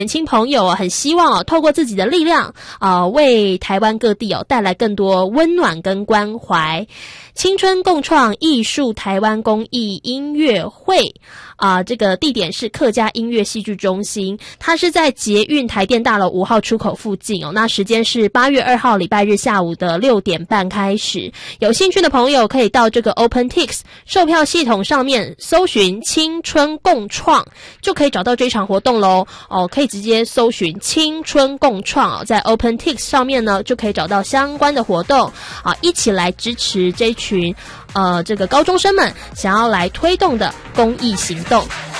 年轻朋友很希望透过自己的力量为台湾各地带来更多温暖跟关怀。青春共创艺术台湾公益音乐会这个地点是客家音乐戏剧中心，它是在捷运台电大楼5号出口附近那时间是8月2号礼拜日下午的6点半开始。有兴趣的朋友可以到这个 OpenTix 售票系统上面搜寻青春共创，就可以找到这场活动咯可以直接搜寻青春共创在 OpenTix 上面呢就可以找到相关的活动一起来支持这群这个高中生们想要来推动的公益行动。